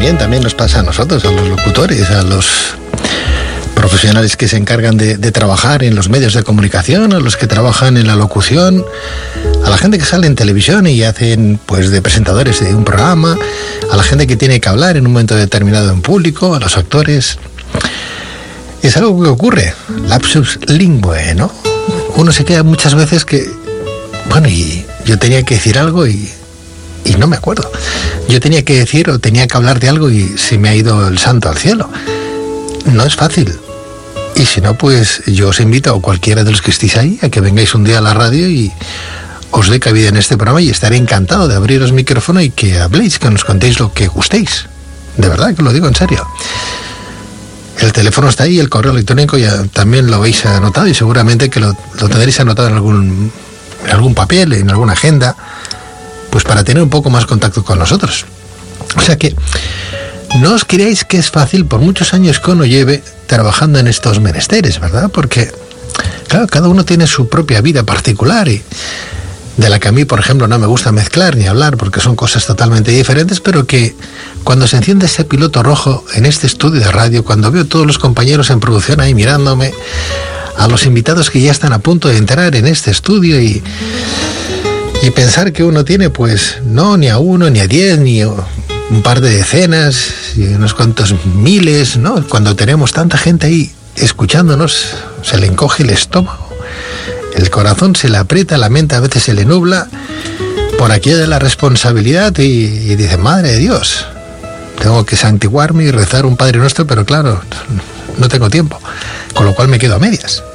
también nos pasa a nosotros, a los locutores, a los profesionales que se encargan de trabajar en los medios de comunicación, a los que trabajan en la locución, a la gente que sale en televisión y hacen pues de presentadores de un programa, a la gente que tiene que hablar en un momento determinado en público, a los actores. Es algo que ocurre, lapsus linguae, ¿no? Uno se queda muchas veces que, bueno, y yo tenía que decir algo y no me acuerdo. Yo tenía que decir o tenía que hablar de algo y se me ha ido el santo al cielo. No es fácil. Y si no, pues yo os invito a cualquiera de los que estéis ahí a que vengáis un día a la radio y os dé cabida en este programa, y estaré encantado de abriros micrófono y que habléis, que nos contéis lo que gustéis. De verdad que lo digo en serio. El teléfono está ahí, el correo electrónico ya también lo habéis anotado y seguramente que lo tendréis anotado en algún papel, en alguna agenda, pues para tener un poco más contacto con nosotros. O sea que no os creáis que es fácil por muchos años que uno lleve trabajando en estos menesteres, ¿verdad? Porque, claro, cada uno tiene su propia vida particular y de la que a mí, por ejemplo, no me gusta mezclar ni hablar porque son cosas totalmente diferentes, pero que cuando se enciende ese piloto rojo en este estudio de radio, cuando veo a todos los compañeros en producción ahí mirándome, a los invitados que ya están a punto de entrar en este estudio y pensar que uno tiene, pues, no ni a uno, ni a 10, ni un par de decenas, y unos cuantos miles, ¿no? Cuando tenemos tanta gente ahí escuchándonos, se le encoge el estómago. El corazón se le aprieta, la mente a veces se le nubla por aquello de la responsabilidad y dice, madre de Dios, tengo que santiguarme y rezar un Padre Nuestro, pero claro, no tengo tiempo, con lo cual me quedo a medias.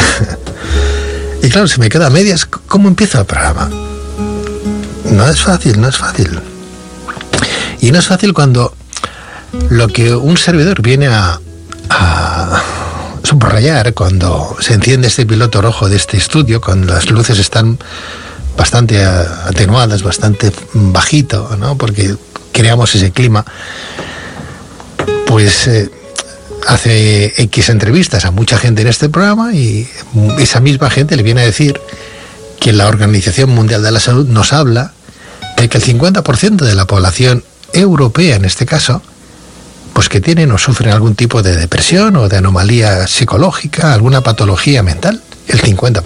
Y claro, si me quedo a medias, ¿cómo empiezo el programa? No es fácil. Y no es fácil cuando lo que un servidor viene a subrayar, cuando se enciende este piloto rojo de este estudio, cuando las luces están bastante atenuadas, bastante bajito, ¿no? Porque creamos ese clima, pues hace X entrevistas a mucha gente en este programa y esa misma gente le viene a decir que la Organización Mundial de la Salud nos habla de que el 50% de la población europea, en este caso, pues que tienen o sufren algún tipo de depresión o de anomalía psicológica, alguna patología mental, el 50%.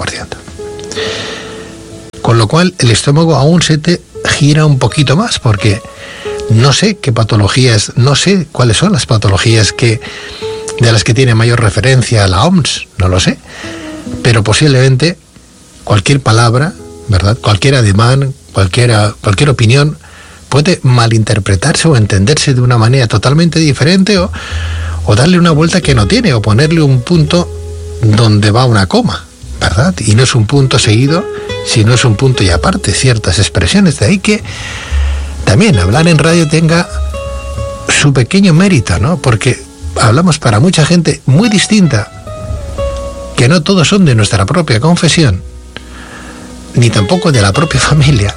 Con lo cual el estómago aún se te gira un poquito más, porque no sé qué patologías, no sé cuáles son las patologías de las que tiene mayor referencia la OMS, no lo sé, pero posiblemente cualquier palabra, ¿verdad? Cualquier ademán, cualquier opinión puede malinterpretarse o entenderse de una manera totalmente diferente o darle una vuelta que no tiene, o ponerle un punto donde va una coma, ¿verdad? Y no es un punto seguido, sino es un punto y aparte, ciertas expresiones. De ahí que también hablar en radio tenga su pequeño mérito, ¿no? Porque hablamos para mucha gente muy distinta, que no todos son de nuestra propia confesión, ni tampoco de la propia familia.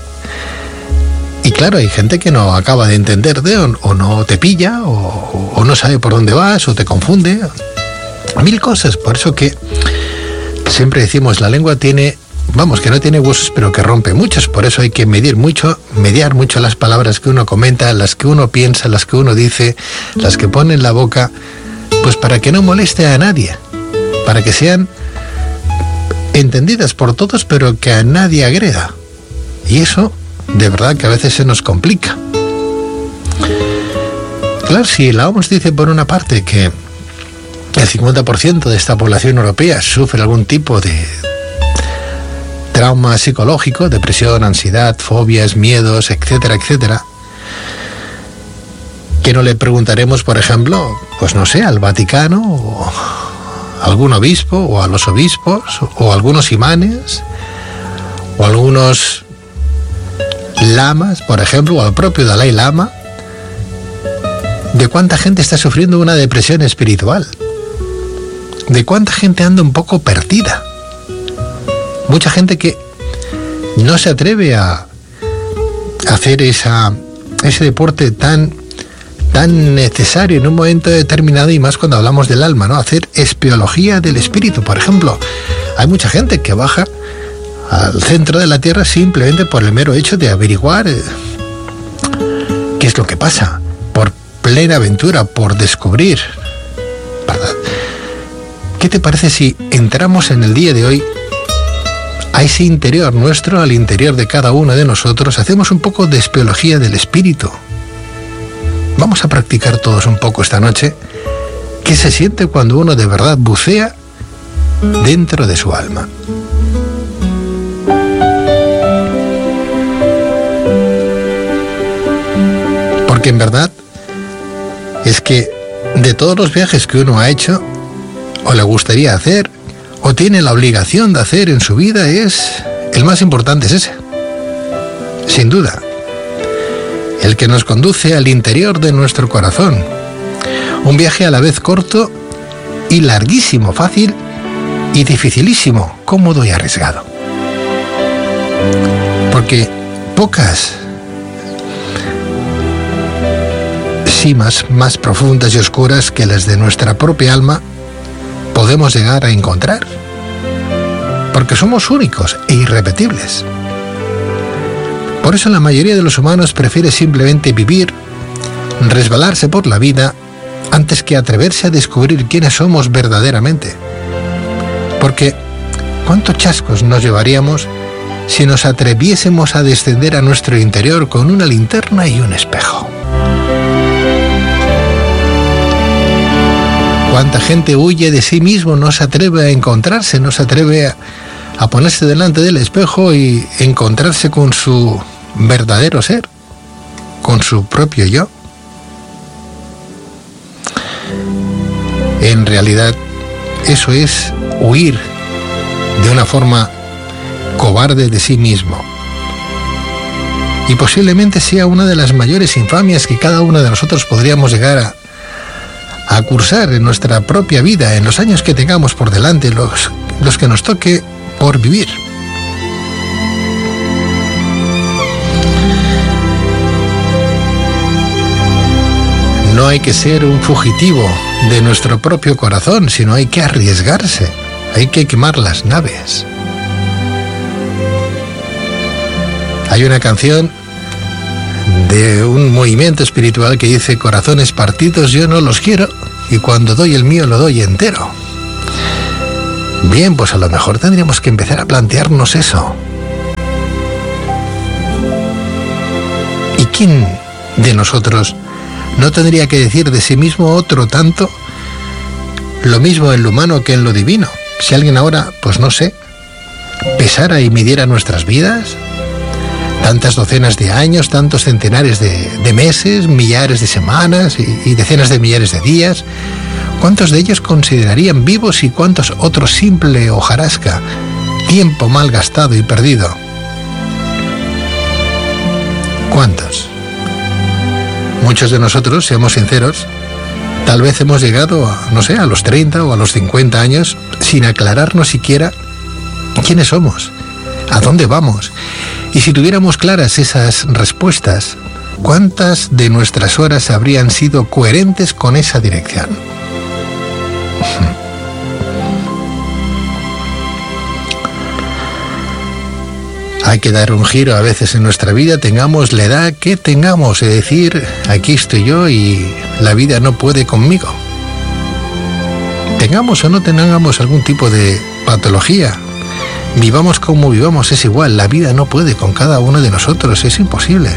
Y claro, hay gente que no acaba de entenderte o no te pilla o no sabe por dónde vas o te confunde. Mil cosas. Por eso que siempre decimos, la lengua tiene, que no tiene huesos, pero que rompe muchos. Por eso hay que mediar mucho las palabras que uno comenta, las que uno piensa, las que uno dice, las que pone en la boca, pues para que no moleste a nadie, para que sean entendidas por todos, pero que a nadie agreda. Y eso, de verdad que a veces se nos complica. Claro, si la OMS dice por una parte que el 50% de esta población europea sufre algún tipo de trauma psicológico, depresión, ansiedad, fobias, miedos, etcétera, etcétera, que no le preguntaremos, por ejemplo, pues no sé, al Vaticano o a algún obispo o a los obispos o a algunos imanes o a algunos lamas, por ejemplo, o al propio Dalai Lama, de cuánta gente está sufriendo una depresión espiritual, de cuánta gente anda un poco perdida, mucha gente que no se atreve a hacer ese deporte tan necesario en un momento determinado, y más cuando hablamos del alma, ¿no? Hacer espiología del espíritu, por ejemplo. Hay mucha gente que baja al centro de la Tierra simplemente por el mero hecho de averiguar qué es lo que pasa, por plena aventura por descubrir, ¿verdad? ¿Qué te parece si entramos en el día de hoy a ese interior nuestro, al interior de cada uno de nosotros, hacemos un poco de espeología del espíritu? Vamos a practicar todos un poco esta noche qué se siente cuando uno de verdad bucea dentro de su alma. Porque en verdad es que de todos los viajes que uno ha hecho, o le gustaría hacer, o tiene la obligación de hacer en su vida, el más importante es ese. Sin duda. El que nos conduce al interior de nuestro corazón. Un viaje a la vez corto y larguísimo, fácil y dificilísimo, cómodo y arriesgado. Porque pocas cimas más profundas y oscuras que las de nuestra propia alma podemos llegar a encontrar, porque somos únicos e irrepetibles. Por eso la mayoría de los humanos prefiere simplemente vivir, resbalarse por la vida, antes que atreverse a descubrir quiénes somos verdaderamente. Porque ¿cuántos chascos nos llevaríamos si nos atreviésemos a descender a nuestro interior con una linterna y un espejo? ¿Cuánta gente huye de sí mismo, no se atreve a encontrarse, no se atreve a ponerse delante del espejo y encontrarse con su verdadero ser, con su propio yo? En realidad, eso es huir de una forma cobarde de sí mismo. Y posiblemente sea una de las mayores infamias que cada uno de nosotros podríamos llegar a cursar en nuestra propia vida, en los años que tengamos por delante, los que nos toque por vivir. No hay que ser un fugitivo de nuestro propio corazón, sino hay que arriesgarse, hay que quemar las naves. Hay una canción de un movimiento espiritual que dice: corazones partidos yo no los quiero, y cuando doy el mío lo doy entero. Bien, pues a lo mejor tendríamos que empezar a plantearnos eso. ¿Y quién de nosotros no tendría que decir de sí mismo otro tanto lo mismo en lo humano que en lo divino? Si alguien ahora, pues no sé, pesara y midiera nuestras vidas, tantas docenas de años, tantos centenares de meses, millares de semanas y decenas de millares de días, ¿cuántos de ellos considerarían vivos y cuántos otros simple hojarasca, tiempo mal gastado y perdido? ¿Cuántos? Muchos de nosotros, seamos sinceros, tal vez hemos llegado a los 30 o a los 50 años sin aclararnos siquiera quiénes somos, a dónde vamos. Y si tuviéramos claras esas respuestas, ¿cuántas de nuestras horas habrían sido coherentes con esa dirección? Hay que dar un giro a veces en nuestra vida, tengamos la edad que tengamos, es decir, aquí estoy yo y la vida no puede conmigo. Tengamos o no tengamos algún tipo de patología, vivamos como vivamos, es igual, la vida no puede con cada uno de nosotros, es imposible.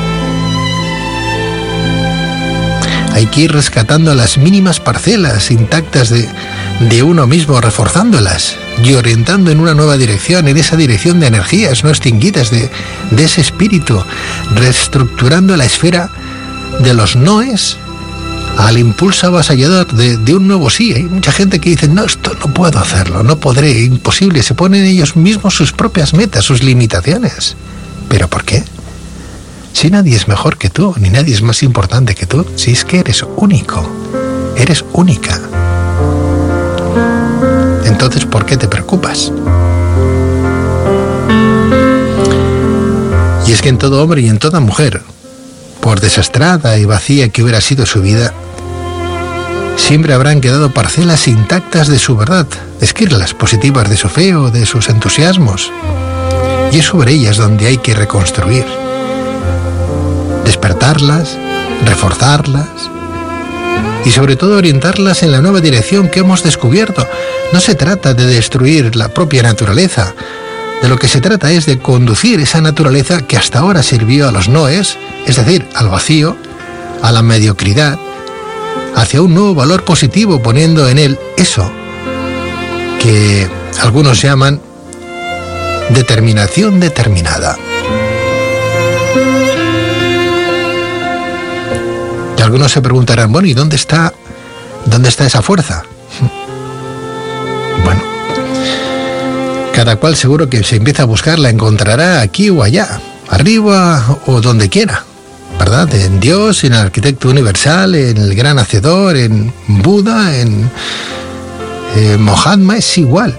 Hay que ir rescatando las mínimas parcelas intactas de uno mismo, reforzándolas y orientando en una nueva dirección, en esa dirección de energías no extinguidas de ese espíritu, reestructurando la esfera de los noes al impulso avasallador de un nuevo sí. Hay mucha gente que dice: no, esto no puedo hacerlo, no podré, imposible. Se ponen ellos mismos sus propias metas, sus limitaciones. ¿Pero por qué? Si nadie es mejor que tú, ni nadie es más importante que tú, si es que eres único, eres única. Entonces, ¿por qué te preocupas? Y es que en todo hombre y en toda mujer, por desastrada y vacía que hubiera sido su vida, siempre habrán quedado parcelas intactas de su verdad, esquirlas positivas de su fe o de sus entusiasmos. Y es sobre ellas donde hay que reconstruir, despertarlas, reforzarlas, y sobre todo orientarlas en la nueva dirección que hemos descubierto. No se trata de destruir la propia naturaleza. De lo que se trata es de conducir esa naturaleza que hasta ahora sirvió a los noes, es decir, al vacío, a la mediocridad, hacia un nuevo valor positivo, poniendo en él eso que algunos llaman determinación determinada. Y algunos se preguntarán, bueno, ¿y dónde está esa fuerza? Bueno, cada cual seguro que se empieza a buscar la encontrará aquí o allá, arriba o donde quiera, ¿verdad? En Dios, en el arquitecto universal, en el gran hacedor, en Buda, en Mohammed, es igual.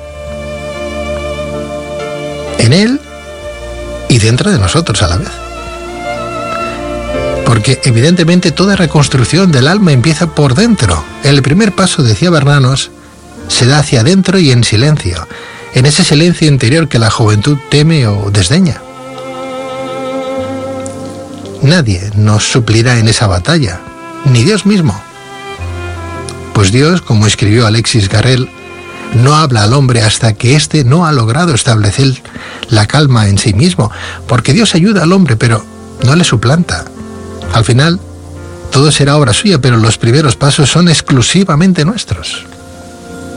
En él y dentro de nosotros a la vez. Porque evidentemente toda reconstrucción del alma empieza por dentro. El primer paso, decía Bernanos, se da hacia adentro y en silencio, en ese silencio interior que la juventud teme o desdeña. Nadie nos suplirá en esa batalla, ni Dios mismo. Pues Dios, como escribió Alexis Carrel, no habla al hombre hasta que éste no ha logrado establecer la calma en sí mismo, porque Dios ayuda al hombre, pero no le suplanta. Al final, todo será obra suya, pero los primeros pasos son exclusivamente nuestros.